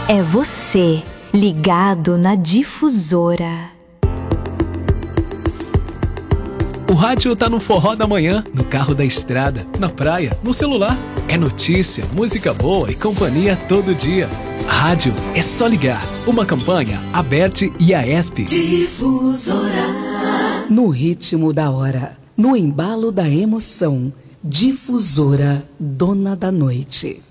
É você, ligado na Difusora. O rádio tá no forró da manhã, no carro da estrada, na praia, no celular. É notícia, música boa e companhia todo dia. Rádio é só ligar. Uma campanha, Aberte e Aesp. Difusora. No ritmo da hora, no embalo da emoção. Difusora, dona da noite.